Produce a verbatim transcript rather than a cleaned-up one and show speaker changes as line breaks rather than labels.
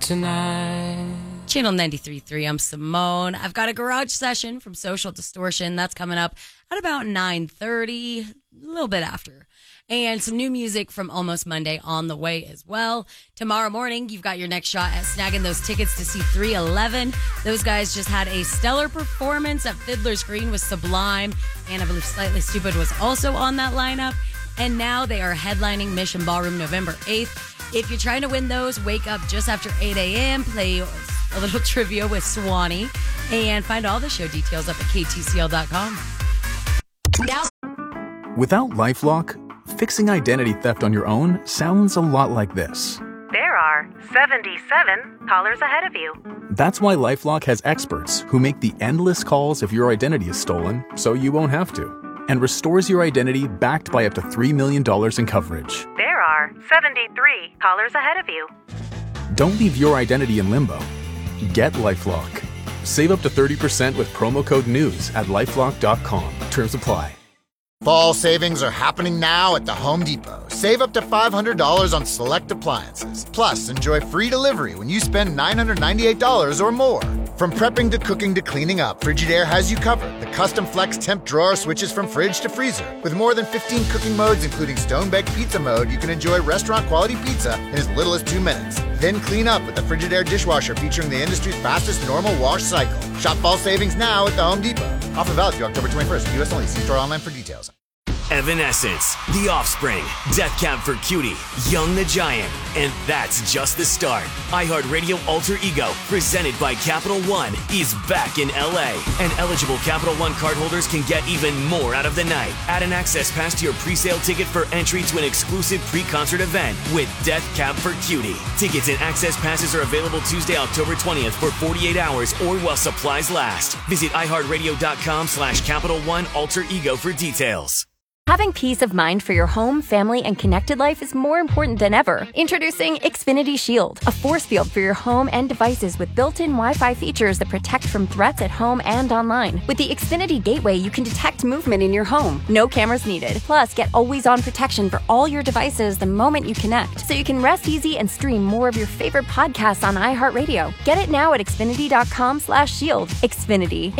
tonight.
Channel ninety-three point three, I'm Simone. I've got a garage session from Social Distortion. That's coming up at about nine thirty, a little bit after. And some new music from Almost Monday on the way as well. Tomorrow morning, you've got your next shot at snagging those tickets to see three eleven. Those guys just had a stellar performance at Fiddler's Green with Sublime. And I believe Slightly Stupid was also on that lineup. And now they are headlining Mission Ballroom November eighth. If you're trying to win those, wake up just after eight a.m., play a little trivia with Swanee, and find all the show details up at K T C L dot com.
Now, without LifeLock, fixing identity theft on your own sounds a lot like this.
There are seventy-seven callers ahead of you.
That's why LifeLock has experts who make the endless calls if your identity is stolen, so you won't have to, and restores your identity backed by up to three million dollars in coverage.
There are seventy-three callers ahead of you.
Don't leave your identity in limbo. Get LifeLock. Save up to thirty percent with promo code NEWS at lifelock dot com. Terms apply.
Fall savings are happening now at the Home Depot. Save up to five hundred dollars on select appliances. Plus, enjoy free delivery when you spend nine hundred ninety-eight dollars or more. From prepping to cooking to cleaning up, Frigidaire has you covered. The custom flex temp drawer switches from fridge to freezer. With more than fifteen cooking modes, including stone-baked pizza mode, you can enjoy restaurant-quality pizza in as little as two minutes. Then clean up with the Frigidaire dishwasher featuring the industry's fastest normal wash cycle. Shop fall savings now at the Home Depot. Offer valid through October twenty-first. U S only. See store online for details.
Evanescence, The Offspring, Death Cab for Cutie, Young the Giant, and that's just the start. iHeartRadio Alter Ego, presented by Capital One, is back in L A, and eligible Capital One cardholders can get even more out of the night. Add an access pass to your pre-sale ticket for entry to an exclusive pre-concert event with Death Cab for Cutie. Tickets and access passes are available Tuesday, October twentieth for forty-eight hours or while supplies last. Visit iHeartRadio.com slash Capital One Alter Ego for details.
Having peace of mind for your home, family, and connected life is more important than ever. Introducing Xfinity Shield, a force field for your home and devices with built-in Wi-Fi features that protect from threats at home and online. With the Xfinity Gateway, you can detect movement in your home. No cameras needed. Plus, get always-on protection for all your devices the moment you connect, so you can rest easy and stream more of your favorite podcasts on iHeartRadio. Get it now at Xfinity.com slash shield. Xfinity.